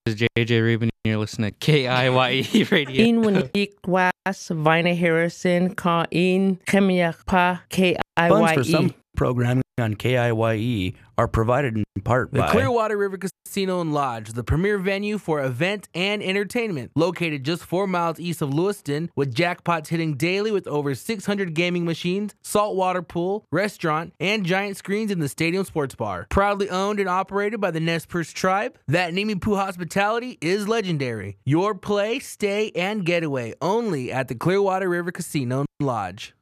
JJ Rubin. You're listening to KIYE Radio. In Winikwas, Vina Harrison, Ka in Kemiakpa, Funds for some KIYE. programming on KIYE are provided in part The by Clearwater River Casino and Lodge, the premier venue for event and entertainment. Located just 4 miles east of Lewiston, with jackpots hitting daily with over 600 gaming machines, saltwater pool, restaurant, and giant screens in the stadium sports bar. Proudly owned and operated by the Nez Perce tribe, that Nimipu hospitality is legendary. Your play, stay, and getaway only at the Clearwater River Casino and Lodge.